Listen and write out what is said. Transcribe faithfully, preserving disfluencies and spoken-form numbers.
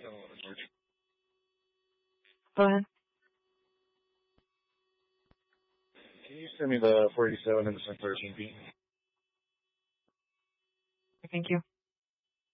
Go ahead. Can you send me the four eighty-seven and the thirteen P? Thank you.